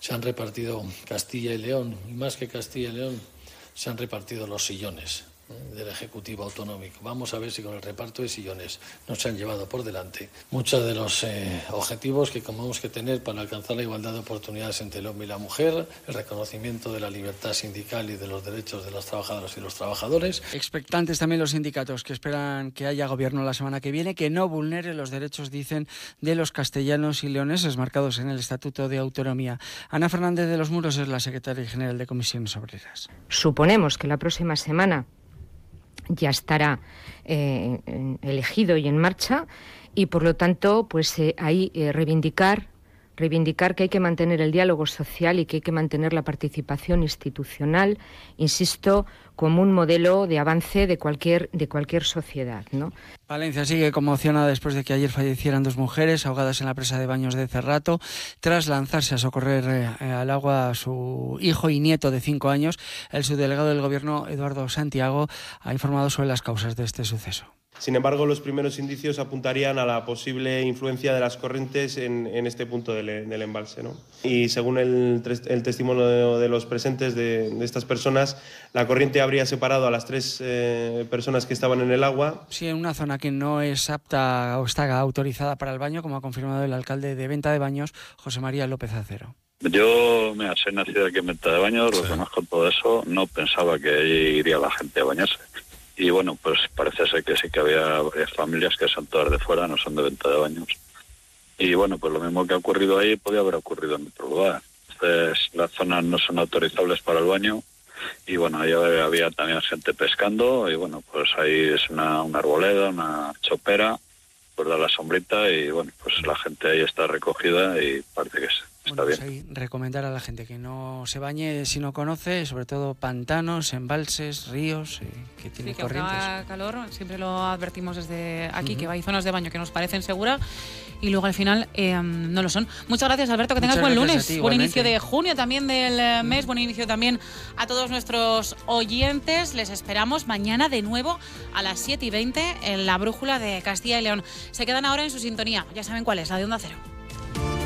se han repartido Castilla y León, y más que Castilla y León, se han repartido los sillones del Ejecutivo Autonómico. Vamos a ver si con el reparto de sillones no se han llevado por delante muchos de los objetivos que tenemos que tener para alcanzar la igualdad de oportunidades entre el hombre y la mujer, el reconocimiento de la libertad sindical y de los derechos de las trabajadoras y los trabajadores. Expectantes también los sindicatos, que esperan que haya gobierno la semana que viene, que no vulnere los derechos, dicen, de los castellanos y leoneses marcados en el Estatuto de Autonomía. Ana Fernández de los Muros es la secretaria general de Comisiones Obreras. Suponemos que la próxima semana ya estará elegido y en marcha, y por lo tanto pues ahí reivindicar que hay que mantener el diálogo social y que hay que mantener la participación institucional, insisto, como un modelo de avance de cualquier sociedad, ¿no? Palencia sigue conmocionada después de que ayer fallecieran 2 mujeres ahogadas en la presa de Baños de Cerrato tras lanzarse a socorrer al agua a su hijo y nieto de 5 años. El subdelegado del Gobierno, Eduardo Santiago, ha informado sobre las causas de este suceso. Sin embargo, los primeros indicios apuntarían a la posible influencia de las corrientes en este punto del embalse, ¿no? Y según el testimonio de los presentes de estas personas, la corriente habría separado a las 3 personas que estaban en el agua. Sí, en una zona que no es apta o está autorizada para el baño, como ha confirmado el alcalde de Venta de Baños, José María López Acero. Yo, soy nacido aquí en Venta de Baños, lo conozco todo eso, no pensaba que allí iría la gente a bañarse. Y bueno, pues parece ser que sí que había varias familias que son todas de fuera, no son de Venta de Baños. Y bueno, pues lo mismo que ha ocurrido ahí podía haber ocurrido en otro lugar. Entonces, las zonas no son autorizables para el baño. Y bueno, ahí había también gente pescando. Y bueno, pues ahí es una arboleda, una chopera, pues da la sombrita. Y bueno, pues la gente ahí está recogida y parece que está bien. Pues ahí recomendar a la gente que no se bañe si no conoce, sobre todo pantanos, embalses, ríos, que tiene corrientes. Que haga calor, siempre lo advertimos desde aquí, que hay zonas de baño que nos parecen seguras y luego al final no lo son. Muchas gracias, Alberto, que tengas buen lunes, buen inicio de junio también del mes, buen inicio también a todos nuestros oyentes. Les esperamos mañana de nuevo a las 7:20 en la Brújula de Castilla y León. Se quedan ahora en su sintonía, ya saben cuál es, la de Onda Cero.